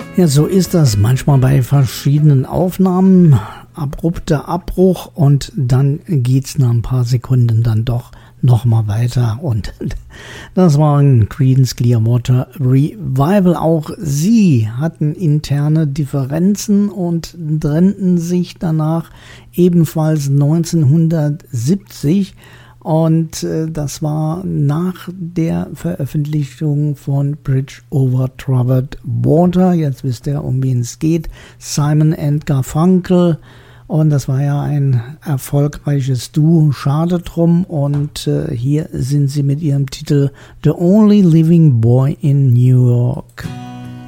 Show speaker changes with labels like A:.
A: Ja, so ist das manchmal bei verschiedenen Aufnahmen. Abrupter Abbruch und dann geht's nach ein paar Sekunden dann doch nochmal weiter. Und das war ein Creedence Clearwater Revival. Auch sie hatten interne Differenzen und trennten sich danach ebenfalls 1970. Und das war nach der Veröffentlichung von Bridge Over Troubled Water. Jetzt wisst ihr, um wen es geht. Simon and Garfunkel. Und das war ja ein erfolgreiches Duo. Schade drum. Und hier sind sie mit ihrem Titel The Only Living Boy in New York.